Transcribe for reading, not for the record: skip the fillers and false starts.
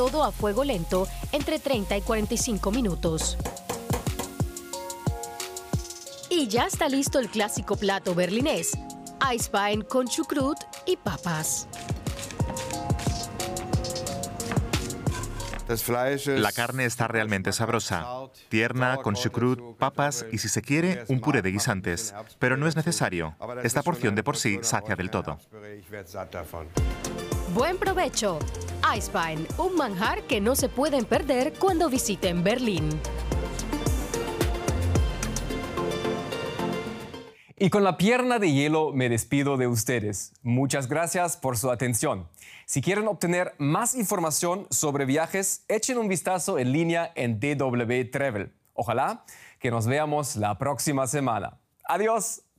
todo a fuego lento entre 30 y 45 minutos. Y ya está listo el clásico plato berlinés, Eisbein con chucrut y papas. La carne está realmente sabrosa, tierna, con chucrut, papas y, si se quiere, un puré de guisantes. Pero no es necesario. Esta porción de por sí sacia del todo. ¡Buen provecho! Eisbein, un manjar que no se pueden perder cuando visiten Berlín. Y con la pierna de hielo me despido de ustedes. Muchas gracias por su atención. Si quieren obtener más información sobre viajes, echen un vistazo en línea en DW Travel. Ojalá que nos veamos la próxima semana. ¡Adiós!